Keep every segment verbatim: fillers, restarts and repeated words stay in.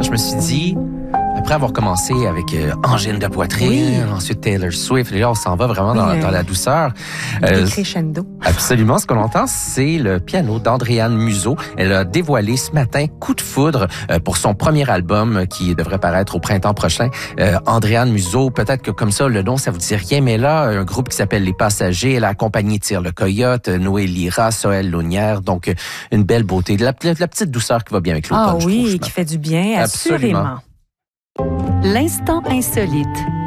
je me suis dit, après avoir commencé avec euh, Angine de poitrine, oui. ensuite Taylor Swift, et là, on s'en va vraiment dans, oui, dans la douceur. Euh, crescendo. Absolument. Ce qu'on entend, c'est le piano d'Andréane Museau. Elle a dévoilé ce matin Coup de foudre euh, pour son premier album qui devrait paraître au printemps prochain. Euh, Andréane Museau, peut-être que comme ça, le nom, ça vous dit rien, mais là, un groupe qui s'appelle Les Passagers, elle a accompagné Tire le Coyote, Noé Lira, Soël Launière, donc une belle beauté, de la, de la petite douceur qui va bien avec l'automne, ah, oui, je trouve, qui fait du bien, assurément. Absolument. L'instant insolite.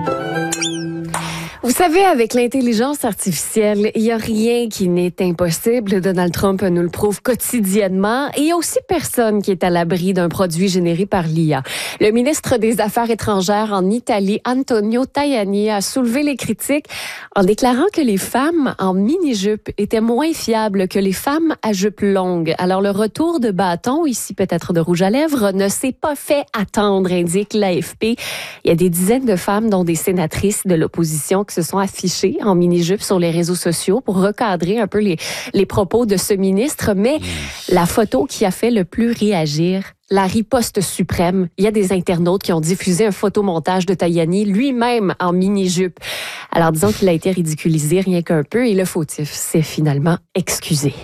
Vous savez, avec l'intelligence artificielle, il n'y a rien qui n'est impossible. Donald Trump nous le prouve quotidiennement. Et il y a aussi personne qui est à l'abri d'un produit généré par l'I A. Le ministre des Affaires étrangères en Italie, Antonio Tajani, a soulevé les critiques en déclarant que les femmes en mini-jupe étaient moins fiables que les femmes à jupe longue. Alors, le retour de bâton, ici peut-être de rouge à lèvres, ne s'est pas fait attendre, indique l'A F P. Il y a des dizaines de femmes, dont des sénatrices de l'opposition, qui se sont affichées en mini-jupe sur les réseaux sociaux pour recadrer un peu les, les propos de ce ministre. Mais la photo qui a fait le plus réagir, la riposte suprême, il y a des internautes qui ont diffusé un photomontage de Tajani, lui-même en mini-jupe. Alors disons qu'il a été ridiculisé rien qu'un peu et le fautif s'est finalement excusé.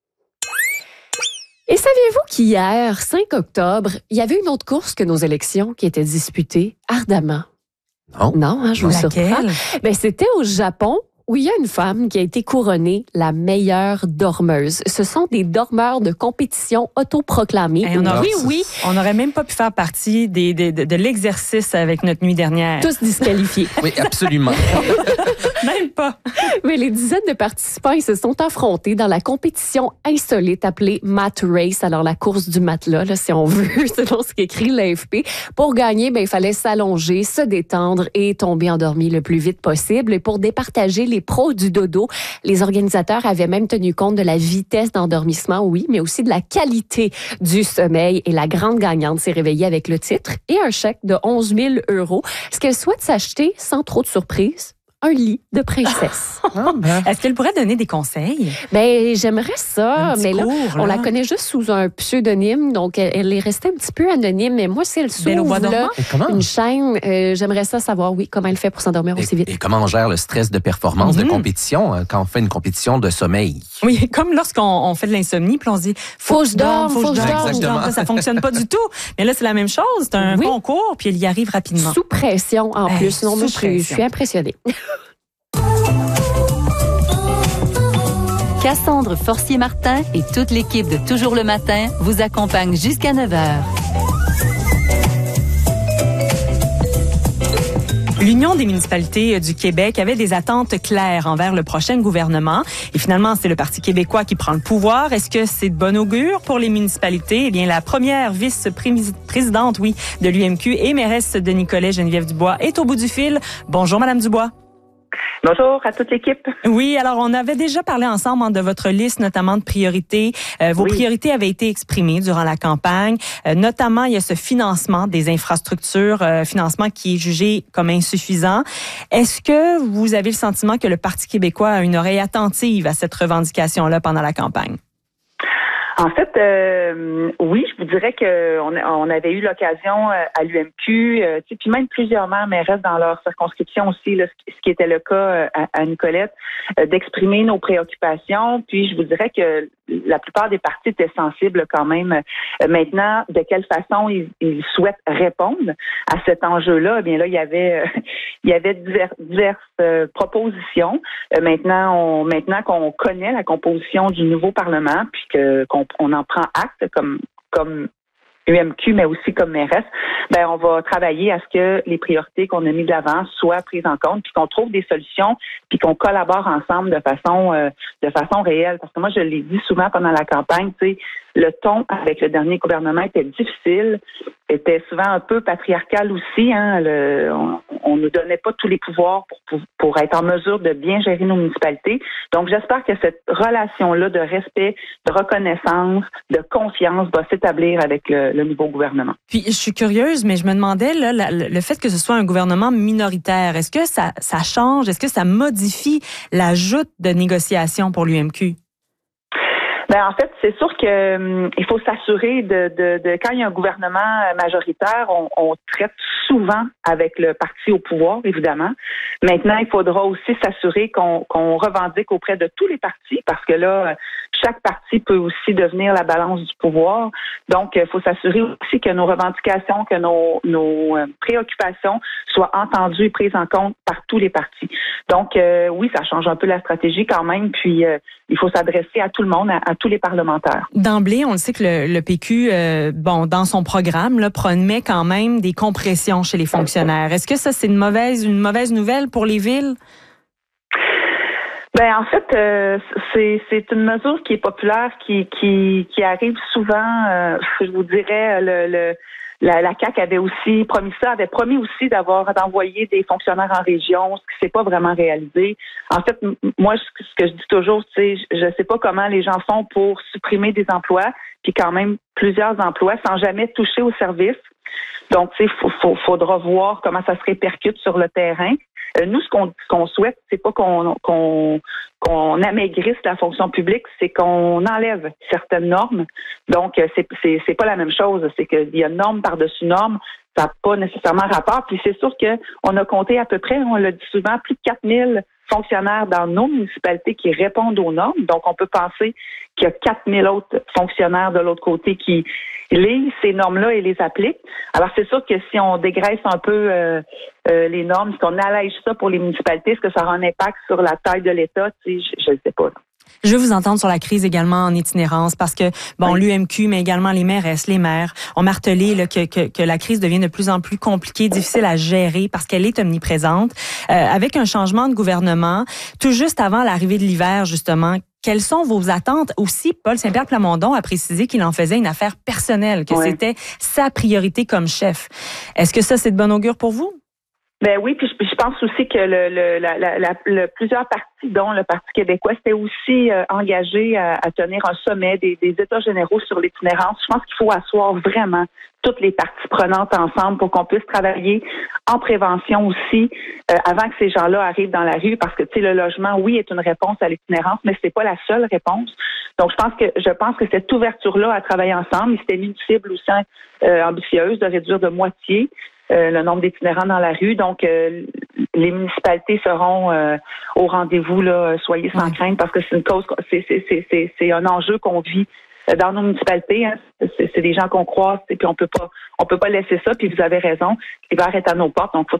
Et saviez-vous qu'hier, cinq octobre, il y avait une autre course que nos élections qui était disputée ardemment? Non, non hein, je vous surprends. Ben, c'était au Japon où il y a une femme qui a été couronnée la meilleure dormeuse. Ce sont des dormeurs de compétition autoproclamés. Hey, on aurait, oui, oui. On n'aurait même pas pu faire partie des, des, de, de l'exercice avec notre nuit dernière. Tous disqualifiés. Oui, absolument. Même pas. Mais les dizaines de participants, ils se sont affrontés dans la compétition insolite appelée Mat Race. Alors, la course du matelas, là, si on veut, selon ce qu'écrit l'A F P. Pour gagner, ben, il fallait s'allonger, se détendre et tomber endormi le plus vite possible. Et pour départager les pros du dodo, les organisateurs avaient même tenu compte de la vitesse d'endormissement, oui, mais aussi de la qualité du sommeil. Et la grande gagnante s'est réveillée avec le titre et un chèque de onze mille euros. Ce qu'elle souhaite s'acheter, sans trop de surprise, un lit de princesse. Ah, ben. Est-ce qu'elle pourrait donner des conseils? Ben, j'aimerais ça, mais là, cours, là, on la connaît juste sous un pseudonyme, donc elle, elle est restée un petit peu anonyme. Mais moi, si elle s'ouvre là, une chaîne, euh, j'aimerais ça savoir, oui, comment elle fait pour s'endormir aussi vite. Et comment on gère le stress de performance, mm-hmm. de compétition, quand on fait une compétition de sommeil? Oui, comme lorsqu'on on fait de l'insomnie, puis on se dit, faut, faut que je dorme, faut que je dorme. Exactement. Ça fonctionne pas du tout. Mais là, c'est la même chose. C'est un oui. concours, puis elle y arrive rapidement. Sous pression, en hey, plus. Non, moi, je, je suis impressionnée. Cassandre Forcier-Martin et toute l'équipe de Toujours le matin vous accompagnent jusqu'à neuf heures. L'Union des municipalités du Québec avait des attentes claires envers le prochain gouvernement. Et finalement, c'est le Parti québécois qui prend le pouvoir. Est-ce que c'est de bon augure pour les municipalités? Eh bien, la première vice-présidente, oui, de l'U M Q et mairesse de Nicolet, Geneviève Dubois, est au bout du fil. Bonjour, Madame Dubois. Bonjour à toute l'équipe. Oui, alors on avait déjà parlé ensemble hein, de votre liste, notamment de priorités. Euh, vos oui. priorités avaient été exprimées durant la campagne. Euh, notamment, il y a ce financement des infrastructures, euh, financement qui est jugé comme insuffisant. Est-ce que vous avez le sentiment que le Parti québécois a une oreille attentive à cette revendication-là pendant la campagne? En fait, euh, oui, je vous dirais que on, on avait eu l'occasion euh, à l'U M Q, euh, puis même plusieurs maires mairesses dans leur circonscription aussi, là, ce qui était le cas euh, à, à Nicolette, euh, d'exprimer nos préoccupations. Puis je vous dirais que la plupart des partis étaient sensibles quand même. Euh, maintenant, de quelle façon ils, ils souhaitent répondre à cet enjeu-là? Eh bien là, il y avait, euh, il y avait divers, diverses euh, propositions. Euh, maintenant, on, maintenant qu'on connaît la composition du nouveau Parlement, puis que qu'on on en prend acte comme comme U M Q, mais aussi comme mairesse, ben on va travailler à ce que les priorités qu'on a mis de l'avant soient prises en compte, puis qu'on trouve des solutions, puis qu'on collabore ensemble de façon euh, de façon réelle. Parce que moi, je l'ai dit souvent pendant la campagne, tu sais, le ton avec le dernier gouvernement était difficile, était souvent un peu patriarcal aussi. Hein, le, on, on ne donnait pas tous les pouvoirs pour, pour, pour être en mesure de bien gérer nos municipalités. Donc, j'espère que cette relation-là de respect, de reconnaissance, de confiance va s'établir avec le, le nouveau gouvernement. Puis, je suis curieuse, mais je me demandais, là, la, le fait que ce soit un gouvernement minoritaire, est-ce que ça, ça change, est-ce que ça modifie la joute de négociation pour l'U M Q? Ben en fait, c'est sûr que hum, il faut s'assurer de, de, de quand il y a un gouvernement majoritaire, on, on traite souvent avec le parti au pouvoir, évidemment. Maintenant, il faudra aussi s'assurer qu'on, qu'on revendique auprès de tous les partis, parce que là, chaque parti peut aussi devenir la balance du pouvoir. Donc, il faut s'assurer aussi que nos revendications, que nos, nos préoccupations soient entendues et prises en compte par tous les partis. Donc, euh, oui, ça change un peu la stratégie quand même, puis euh, il faut s'adresser à tout le monde, à, à tous les parlementaires. D'emblée, on le sait que le, le P Q, euh, bon, dans son programme, là, promet quand même des compressions chez les fonctionnaires. Est-ce que ça, c'est une mauvaise, une mauvaise nouvelle pour les villes? Ben en fait, euh, c'est c'est une mesure qui est populaire, qui qui qui arrive souvent. Euh, je vous dirais le, le la, la C A Q avait aussi promis ça, avait promis aussi d'avoir d'envoyer des fonctionnaires en région, ce qui s'est pas vraiment réalisé. En fait, m- moi, ce que je dis toujours, c'est je sais pas comment les gens font pour supprimer des emplois, puis quand même plusieurs emplois sans jamais toucher au service. Donc, tu sais, faut, faut, faudra voir comment ça se répercute sur le terrain. Euh, nous, ce qu'on, ce qu'on souhaite, c'est pas qu'on, qu'on, qu'on amaigrisse la fonction publique, c'est qu'on enlève certaines normes. Donc, c'est, c'est, c'est pas la même chose. C'est qu'il y a norme par-dessus norme. Ça n'a pas nécessairement rapport. Puis c'est sûr qu'on a compté à peu près, on l'a dit souvent, plus de quatre mille fonctionnaires dans nos municipalités qui répondent aux normes. Donc, on peut penser qu'il y a quatre mille autres fonctionnaires de l'autre côté qui lisent ces normes-là et les appliquent. Alors, c'est sûr que si on dégraisse un peu euh, euh, les normes, si on allège ça pour les municipalités, est-ce que ça aura un impact sur la taille de l'État? Tu sais, je ne sais pas. Là. Je veux vous entendre sur la crise également en itinérance parce que, bon, oui. l'U M Q, mais également les mairesses, les maires ont martelé là, que, que, que la crise devient de plus en plus compliquée, difficile à gérer parce qu'elle est omniprésente. Euh, avec un changement de gouvernement, tout juste avant l'arrivée de l'hiver, justement, quelles sont vos attentes? Aussi, Paul Saint-Pierre Plamondon a précisé qu'il en faisait une affaire personnelle, que oui. c'était sa priorité comme chef. Est-ce que ça, c'est de bon augure pour vous? Ben oui, puis je, je pense aussi que le, le, la, la, la, le, plusieurs partis, dont le Parti québécois, s'était aussi euh, engagé à, à tenir un sommet des, des États généraux sur l'itinérance. Je pense qu'il faut asseoir vraiment toutes les parties prenantes ensemble pour qu'on puisse travailler en prévention aussi euh, avant que ces gens-là arrivent dans la rue, parce que tu sais, le logement, oui, est une réponse à l'itinérance, mais c'est pas la seule réponse. Donc, je pense que je pense que cette ouverture-là à travailler ensemble, c'était une cible aussi euh, ambitieuse de réduire de moitié Euh, le nombre d'itinérants dans la rue. Donc, euh, les municipalités seront euh, au rendez-vous, là, soyez sans crainte, parce que c'est une cause, c'est, c'est, c'est, c'est, c'est un enjeu qu'on vit dans nos municipalités. Hein. C'est, c'est des gens qu'on croise, et puis on peut pas, on peut pas laisser ça. Puis vous avez raison, l'hiver est à nos portes, donc faut